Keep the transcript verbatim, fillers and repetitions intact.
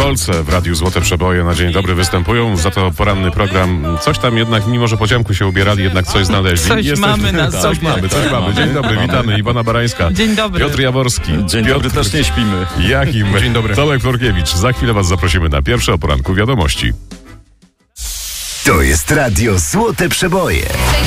Kolce w Radiu Złote Przeboje na dzień dobry występują, za to poranny program. Coś tam jednak, mimo że po ciemku się ubierali, jednak coś znaleźli. Coś Jesteś, mamy na coś sobie. mamy, coś mamy. Dzień dobry, witamy. Iwona Barańska. Dzień dobry. Piotr Jaworski. Dzień Piotr... dobry, też nie śpimy. Jakim? Dzień dobry. Tomek Florkiewicz. Za chwilę was zaprosimy na pierwsze o poranku wiadomości. To jest Radio Złote Przeboje.